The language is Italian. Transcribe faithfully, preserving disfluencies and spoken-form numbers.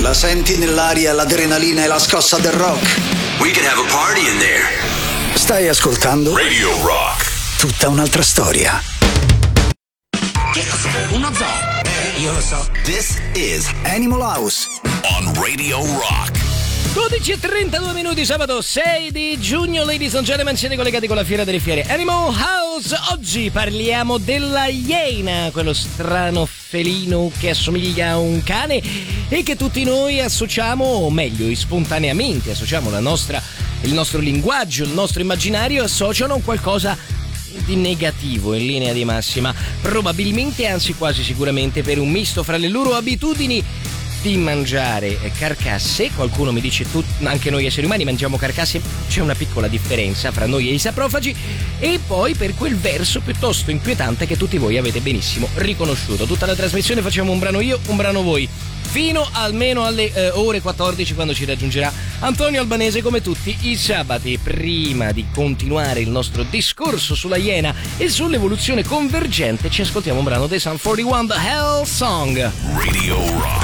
La senti nell'aria l'adrenalina e la scossa del rock? We can have a party in there. Stai ascoltando Radio Rock. Tutta un'altra storia. Che cos'è? Uno zoo? Io lo so. This is Animal House on Radio Rock. dodici e trentadue minuti, sabato sei di giugno, ladies and gentlemen, siete collegati con la Fiera delle Fiere Animal House. Oggi parliamo della iena, quello strano felino che assomiglia a un cane e che tutti noi associamo, o meglio, spontaneamente associamo la nostra, il nostro linguaggio, il nostro immaginario, associano a qualcosa di negativo in linea di massima, probabilmente, anzi quasi sicuramente, per un misto fra le loro abitudini di mangiare carcasse. Qualcuno mi dice tu, anche noi esseri umani mangiamo carcasse, c'è una piccola differenza fra noi e i saprofagi, e poi per quel verso piuttosto inquietante che tutti voi avete benissimo riconosciuto. Tutta la trasmissione facciamo un brano io, un brano voi, fino almeno alle eh, ore quattordici, quando ci raggiungerà Antonio Albanese come tutti i sabati. Prima di continuare il nostro discorso sulla iena e sull'evoluzione convergente, ci ascoltiamo un brano dei Sum quarantuno, The Hell Song. Radio Rock.